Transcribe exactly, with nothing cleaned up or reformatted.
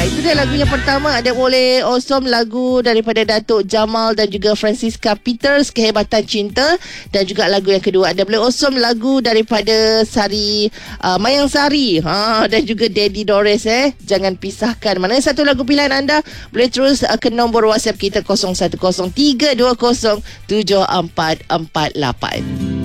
itu dia lagu yang pertama. Ada boleh Awesome, lagu daripada Datuk Jamal dan juga Francisca Peters, Kehebatan Cinta. Dan juga lagu yang kedua ada boleh Awesome, lagu daripada Sari uh, Mayang Sari ha, dan juga Daddy Dores eh. Jangan pisahkan. Mana satu lagu pilihan anda? Boleh terus uh, ke nombor WhatsApp kita kosong satu kosong tiga dua kosong tujuh empat empat lapan.